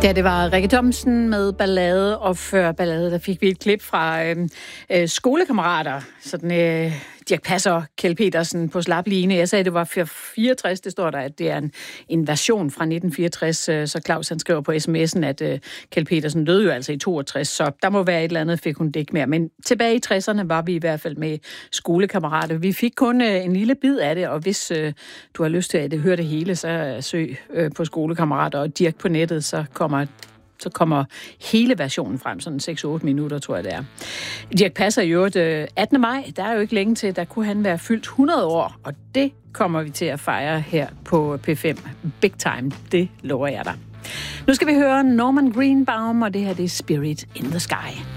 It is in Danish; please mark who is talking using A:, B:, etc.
A: Ja, det var Rikke Thomsen med Ballade, og før Ballade, der fik vi et klip fra skolekammerater. Sådan Dirch Passer og Kjeld Petersen på slap line. Jeg sagde, det var 64, det står der, at det er en version fra 1964. Så Claus, han skriver på sms'en, at Kjeld Petersen døde jo altså i 62, så der må være et eller andet, fik hun det ikke mere. Men tilbage i 60'erne var vi i hvert fald med skolekammerater. Vi fik kun en lille bid af det, og hvis du har lyst til at høre det hele, så søg på skolekammerater og Dirch på nettet, så kommer hele versionen frem, sådan 6-8 minutter, tror jeg det er. Dirch Passer i øvrigt 18. maj, der er jo ikke længe til, der kunne han være fyldt 100 år, og det kommer vi til at fejre her på P5. Big time, det lover jeg dig. Nu skal vi høre Norman Greenbaum, og det her det er Spirit in the Sky.